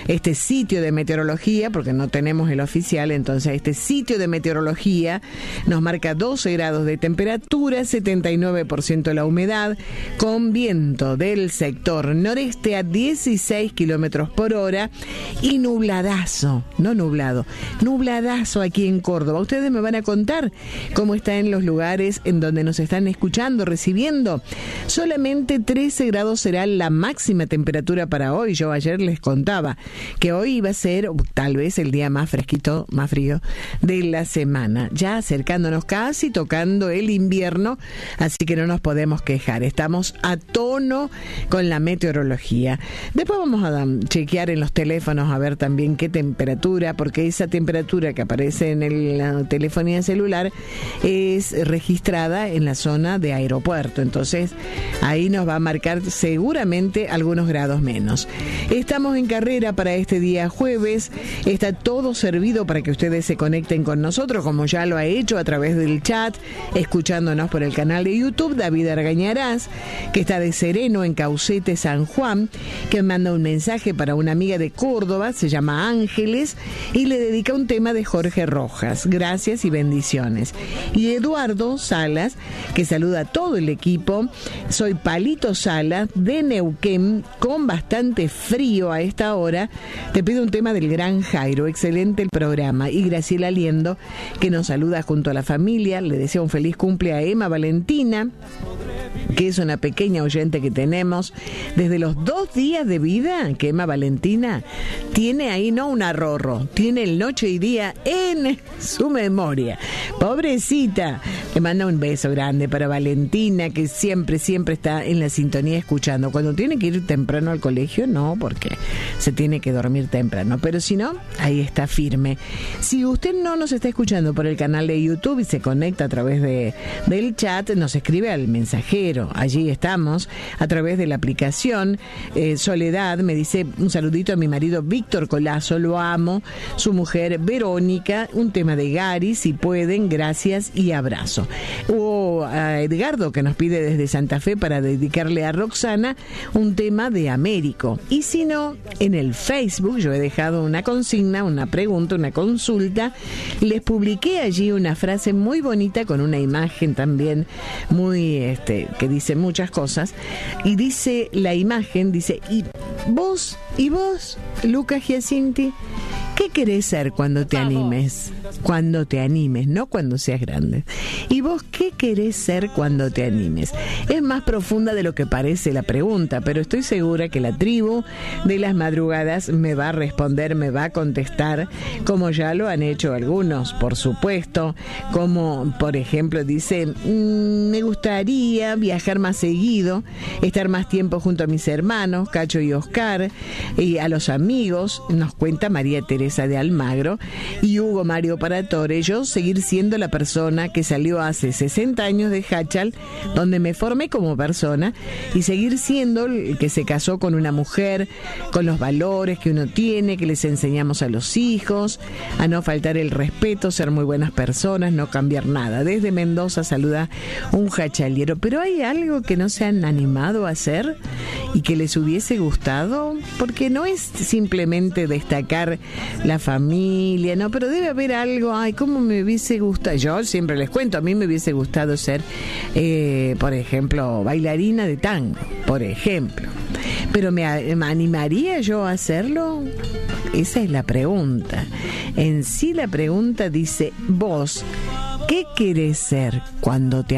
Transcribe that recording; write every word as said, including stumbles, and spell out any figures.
este sitio de meteorología, porque no tenemos el oficial, entonces este sitio de meteorología nos marca doce grados de temperatura, setenta y nueve por ciento la humedad, con viento del sector noreste a dieciséis kilómetros por hora y nubladazo, no nublado, nubladazo aquí en Córdoba. Ustedes me van a contar cómo está en los lugares en donde nos están escuchando, recibiendo. Solamente trece grados será la máxima temperatura para hoy. Yo ayer les contaba que hoy iba a ser tal vez el día más fresquito, más frío de la semana, ya acercándonos casi, tocando el invierno, así que no nos podemos quejar, estamos a tono con la meteorología. Después vamos a chequear en los teléfonos a ver también qué temperatura, porque esa temperatura que aparece en el, la telefonía celular es registrada en la zona de aeropuerto, entonces ahí nos va a marcar seguramente algunos grados menos. Estamos en carrera para este día jueves, está todo servido para que ustedes se conecten con nosotros, como ya lo ha hecho a través del chat, escuchándonos por el canal de YouTube. David Argañarás, que está de Sereno, en Caucete, San Juan, que manda un mensaje para una amiga de Córdoba, se llama Ángeles, y le dedica un tema de Jorge Rojas. Gracias y bendiciones. Y Eduardo Salas, que saluda a todo el equipo. Soy Palito Salas, de Neuquén, con bastante frío a esta hora. Te pido un tema del Gran Jairo. Excelente el programa. Y Graciela Liendo, que nos saluda junto a la familia. Le desea un feliz cumple a Emma Valentina, que es una pequeña oyente que tenemos desde los dos días de vida, que Emma Valentina tiene ahí, no un arrorro, tiene el noche y día en su memoria. Pobrecita. Le manda un beso grande para Valentina, que siempre, siempre está en la sintonía escuchando. Cuando tiene que ir temprano al colegio, no, porque se tiene que dormir temprano, pero si no, ahí está firme. Si usted no nos está escuchando por el canal de YouTube y se conecta a través de, del chat, nos escribe al mensajero. Allí estamos, a través de la aplicación. eh, Soledad me dice un saludito a mi marido Víctor Colazo, lo amo, su mujer Verónica, un tema de Gary, si pueden, gracias y abrazo. O a Edgardo, que nos pide desde Santa Fe para dedicarle a Roxana un tema de Américo. Y si no, en el Facebook yo he dejado una consigna, una pregunta, una consulta. Les publiqué allí una frase muy bonita con una imagen también muy, este, que dice muchas cosas. Y dice la imagen, dice, ¿y vos, y vos, Lucas Giacinti, qué querés ser cuando te animes? Cuando te animes, no cuando seas grande. ¿Y vos qué querés ser cuando te animes? Es más profunda de lo que parece la pregunta, pero estoy segura que la tribu de las madrugadas me va a responder, me va a contestar, como ya lo han hecho algunos, por supuesto. Como, por ejemplo, dice, mmm, me gustaría viajar más seguido, estar más tiempo junto a mis hermanos, Cacho y Oscar, y a los amigos, nos cuenta María Teresa de Almagro, y Hugo Mario Paratore, yo seguir siendo la persona que salió hace sesenta años de Hachal, donde me formé como persona, y seguir siendo el que se casó con una mujer, con los valores que uno tiene, que les enseñamos a los hijos, a no faltar el respeto, ser muy buenas personas, no cambiar nada. Desde Mendoza saluda un hachaliero. Pero hay algo que no se han animado a hacer y que les hubiese gustado, porque no es simplemente destacar la familia, no, pero debe haber algo. Ay, cómo me hubiese gustado. Yo siempre les cuento, a mí me hubiese gustado ser, eh, por ejemplo, bailarina de tango, por ejemplo. Pero ¿me, me animaría yo a hacerlo? Esa es la pregunta. En sí la pregunta dice, vos, ¿qué querés ser cuando te